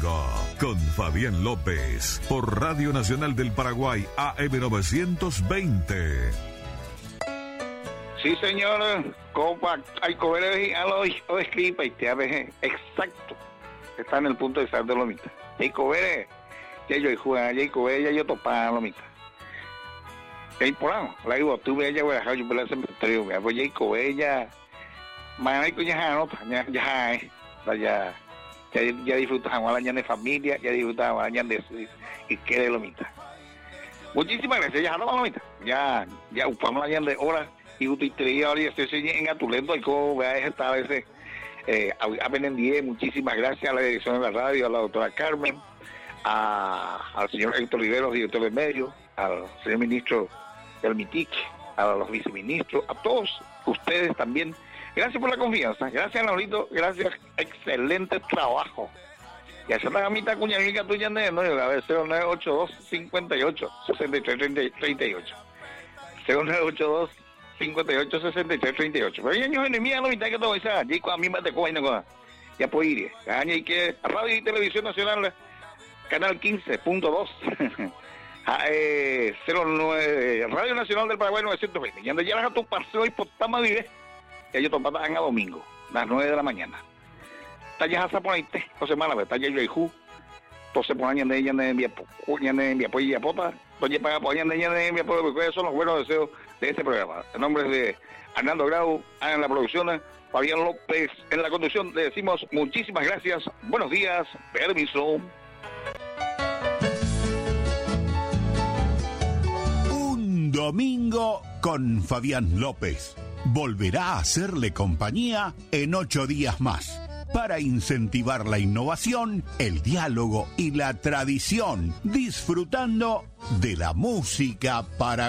Domingo con Fabián López por Radio Nacional del Paraguay AM 920. Sí, señor. Copa, hay coberes a los escripa y te abeje. Exacto. Está en el punto de sal de lomita. Hay coberes, ya yo juega, ya coberes, ya yo topaba lomita. Hay por ahí, la digo, tú ves, ya voy a dejar yo por el cementerio, pues ya coberes, ya. Mañana ya nota, ya disfrutas a la de familia, ya disfrutas a la de y que de lomita. Muchísimas gracias, ya no lomita. Ya usamos la de horas. Y usted ahora estoy en Atulendo y como vea esta vez apenas 10. Muchísimas gracias a la dirección de la radio, a la doctora Carmen, al señor Héctor Rivero, director de medios, al señor ministro del MITIC, a los viceministros, a todos ustedes también. Gracias por la confianza, gracias Laurito, gracias, excelente trabajo. Y hacer la gamita cuñamica tuya de no, a ver, 0982 58 63 38 0982 58 63 38. Pero ya no mía no me está que todo esa, ya a mí me te cogen ya puedo ir. Año y que Radio y Televisión Nacional canal 15.2 09 Radio Nacional del Paraguay 920. Y ando ya las a tu paseo y potama vive. Ya yo topan a domingo, las 9 de la mañana. Tallas hasta por ahí o semana, pero talla yo y ju. Entonces por año de ella de envía pues ya pota, entonces para apoyar de ella de envía porque son los buenos deseos de este programa. En nombre de Arnaldo Grau, en la producción, Fabián López en la conducción, le decimos muchísimas gracias, buenos días, permiso. Un domingo con Fabián López. Volverá a hacerle compañía en 8 días más, para incentivar la innovación, el diálogo y la tradición, disfrutando de la música para